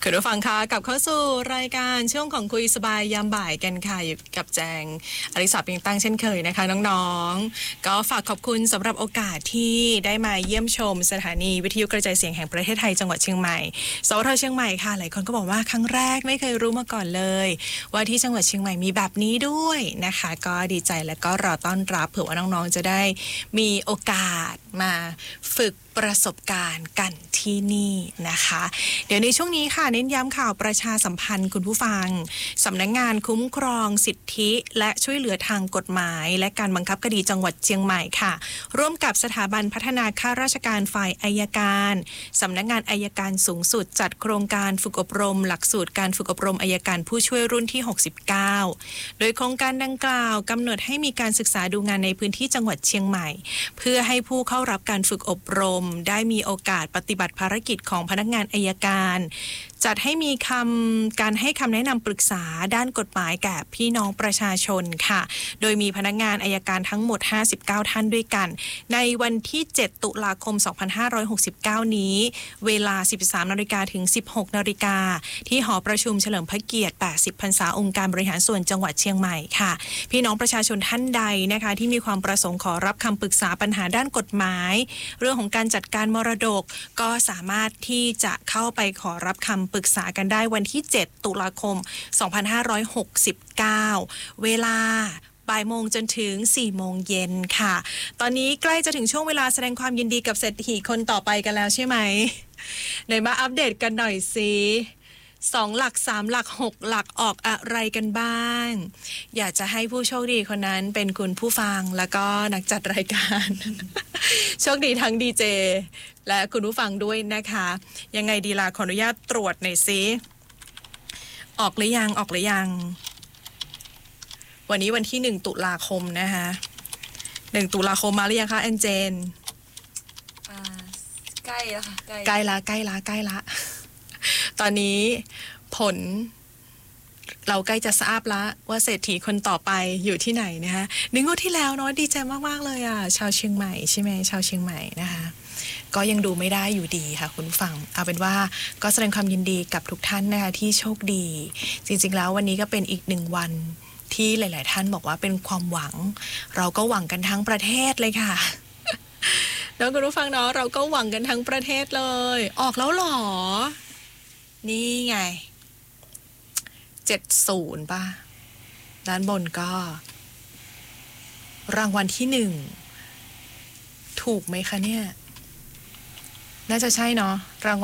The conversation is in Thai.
คุณผู้ฟังคะกลับเข้าสู่รายการช่วงของคุยสบายยามบ่ายกันค่ะอยู่กับแจงอริสาเพียงตั้งเช่นเคยนะคะน้องๆก็ฝากขอบคุณสำหรับโอกาสที่ได้มาเยี่ยมชมสถานีวิทยุกระจายเสียงแห่งประเทศไทยจังหวัดเชียงใหม่สวทเชียงใหม่ค่ะหลายคนก็บอกว่าครั้งแรกไม่เคยรู้มาก่อนเลยว่าที่จังหวัดเชียงใหม่มีแบบนี้ด้วยนะคะก็ดีใจและก็รอต้อนรับเผื่อว่าน้องๆจะได้มีโอกาสมาฝึกประสบการณ์กันที่นี่นะคะเดี๋ยวในช่วงนี้ค่ะเน้นย้ำข่าวประชาสัมพันธ์คุณผู้ฟังสำนักงานคุ้มครองสิทธิและช่วยเหลือทางกฎหมายและการบังคับคดีจังหวัดเชียงใหม่ค่ะร่วมกับสถาบันพัฒนาข้าราชการฝ่ายอัยการสำนักงานอัยการสูงสุดจัดโครงการฝึกอบรมหลักสูตรการฝึกอบรมอัยการผู้ช่วยรุ่นที่69โดยโครงการดังกล่าวกำหนดให้มีการศึกษาดูงานในพื้นที่จังหวัดเชียงใหม่เพื่อให้ผู้เข้ารับการฝึกอบรมได้มีโอกาสปฏิบัติภารกิจของพนักงานอัยการจัดให้มีการให้คำแนะนำปรึกษาด้านกฎหมายแก่พี่น้องประชาชนค่ะโดยมีพนักงานอัยการทั้งหมด59ท่านด้วยกันในวันที่7ตุลาคม2569นี้เวลา 13:00 นถึง 16:00 นที่หอประชุมเฉลิมพระเกียรติ80พรรษาองค์การบริหารส่วนจังหวัดเชียงใหม่ค่ะพี่น้องประชาชนท่านใดนะคะที่มีความประสงค์ขอรับคำปรึกษาปัญหาด้านกฎหมายเรื่องของการจัดการมรดกก็สามารถที่จะเข้าไปขอรับคำปรึกษากันได้วันที่7ตุลาคม2569เวลาบ่ายโมงจนถึง4โมงเย็นค่ะตอนนี้ใกล้จะถึงช่วงเวลาแสดงความยินดีกับเศรษฐีคนต่อไปกันแล้วใช่ไหมไหนมาอัปเดตกันหน่อยสิ2หลัก3หลัก6หลักออกอะไรกันบ้างอยากจะให้ผู้โชคดีคนนั้นเป็นคุณผู้ฟังแล้วก็นักจัดรายการ โชคดีทั้งดีเจและคุณผู้ฟังด้วยนะคะยังไงดีล่ะขออนุญาตตรวจหน่อยสิออกหรือยังวันนี้วันที่1ตุลาคมนะคะ1ตุลาคมมาหรือยังคะแอนเจนใกล้แล้วค่ะใกล้ละตอนนี้ผลเราใกล้จะทราบแล้วว่าเศรษฐีคนต่อไปอยู่ที่ไหนนะคะนึกว่าที่แล้วเนาะดีใจมากๆเลยอ่ะชาวเชียงใหม่ใช่ไหมชาวเชียงใหม่นะคะก็ยังดูไม่ได้อยู่ดีค่ะคุณผู้ฟังเอาเป็นว่าก็แสดงความยินดีกับทุกท่านนะคะที่โชคดีจริงๆแล้ววันนี้ก็เป็นอีก1วันที่หลายๆท่านบอกว่าเป็นความหวังเราก็หวังกันทั้งประเทศเลยค่ะน้องคุณผู้ฟังเนาะเราก็หวังกันทั้งประเทศเลยออกแล้วหรอนี่ไง70ป่ะด้านบนก็รางวัลที่1ถูกไหมคะเนี่ยน่าจะใช่เนาะรางวัล